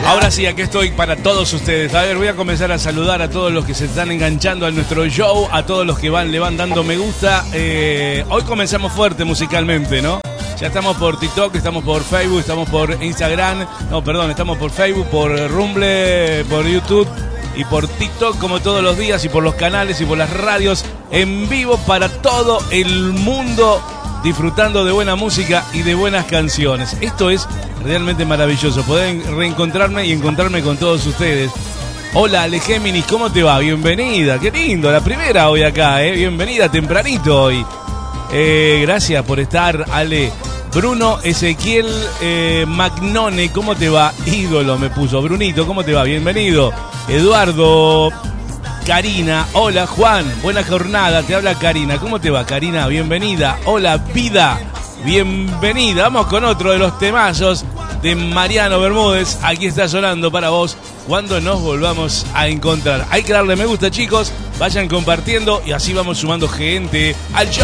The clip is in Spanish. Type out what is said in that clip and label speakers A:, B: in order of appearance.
A: Ahora sí, aquí estoy para todos ustedes. A ver, voy a comenzar a saludar a todos los que se están enganchando a nuestro show, a todos los que le van dando me gusta. Hoy comenzamos fuerte musicalmente, ¿no? Ya estamos por TikTok, estamos por Facebook, estamos por Instagram. No, perdón, estamos por Facebook, por Rumble, por YouTube y por TikTok como todos los días, y por los canales y por las radios en vivo para todo el mundo, disfrutando de buena música y de buenas canciones. Esto es realmente maravilloso, poder reencontrarme y encontrarme con todos ustedes. Hola Ale Géminis, ¿cómo te va? Bienvenida, qué lindo, la primera hoy acá, bienvenida tempranito hoy. Gracias por estar, Ale. Bruno Ezequiel Magnone, ¿cómo te va? Ídolo me puso. Brunito, ¿cómo te va? Bienvenido. Eduardo, Karina, hola Juan, buena jornada, te habla Karina, ¿cómo te va Karina? Bienvenida. Hola Vida, bienvenida. Vamos con otro de los temazos de Mariano Bermúdez. Aquí está sonando para vos cuando nos volvamos a encontrar. Hay que darle me gusta, chicos, vayan compartiendo y así vamos sumando gente al show.